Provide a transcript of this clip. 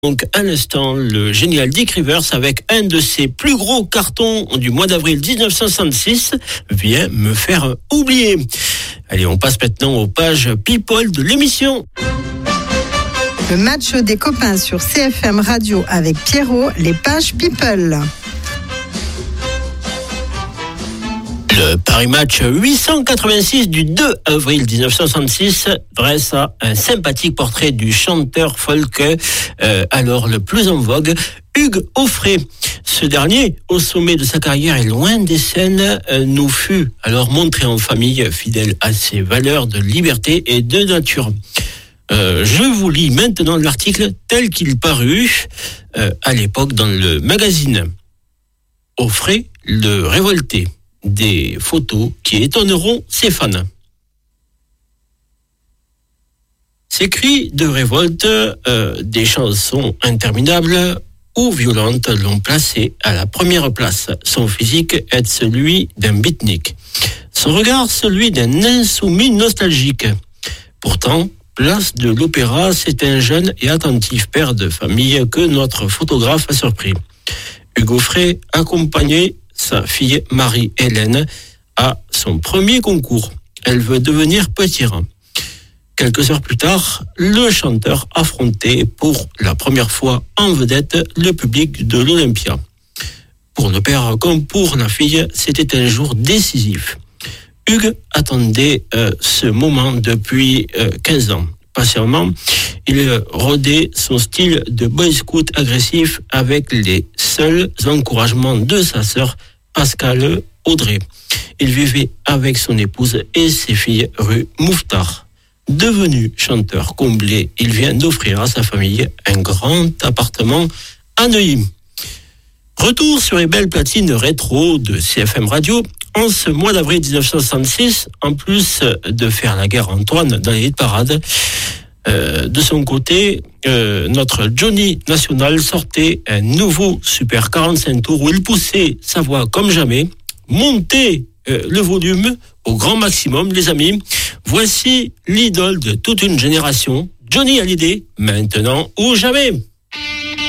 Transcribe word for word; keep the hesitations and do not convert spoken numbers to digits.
Donc, à l'instant, le génial Dick Rivers, avec un de ses plus gros cartons du mois d'avril dix-neuf cent soixante-six, vient me faire oublier. Allez, on passe maintenant aux pages People de l'émission. Le match des copains sur C F M Radio avec Pierrot, les pages People. Le Paris Match huit cent quatre-vingt-six du deux avril dix-neuf cent soixante-six dresse un sympathique portrait du chanteur folk, euh, alors le plus en vogue, Hugues Aufray. Ce dernier, au sommet de sa carrière et loin des scènes, euh, nous fut alors montré en famille, fidèle à ses valeurs de liberté et de nature. Euh, je vous lis maintenant l'article tel qu'il parut euh, à l'époque dans le magazine. Aufray, le révolté. Des photos qui étonneront ses fans. Ces cris de révolte, euh, des chansons interminables ou violentes l'ont placé à la première place. Son physique est celui d'un beatnik. Son regard, celui d'un insoumis nostalgique. Pourtant, place de l'Opéra, c'est un jeune et attentif père de famille que notre photographe a surpris. Hugues Aufray, accompagné sa fille Marie-Hélène à son premier concours. Elle veut devenir potière. Quelques heures plus tard, le chanteur affrontait pour la première fois en vedette le public de l'Olympia. Pour le père comme pour la fille, c'était un jour décisif. Hugues attendait euh, ce moment depuis euh, quinze ans. Patiemment, il rodait son style de boy scout agressif avec les seuls encouragements de sa sœur Pascale Audrey. Il vivait avec son épouse et ses filles rue Mouffetard. Devenu chanteur comblé, il vient d'offrir à sa famille un grand appartement à Neuilly. Retour sur les belles platines rétro de C F M Radio. En ce mois d'avril dix-neuf cent soixante-six, en plus de faire la guerre à Antoine dans les hit parades, euh, de son côté, euh, notre Johnny National sortait un nouveau Super quarante-cinq tours où il poussait sa voix comme jamais, montait euh, le volume au grand maximum, les amis. Voici l'idole de toute une génération, Johnny Hallyday, maintenant ou jamais.